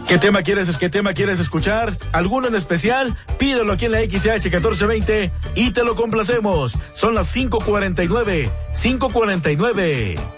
¿Qué tema quieres escuchar? ¿Alguno en especial? Pídelo aquí en la XH 1420 y te lo complacemos. Son las 5:49.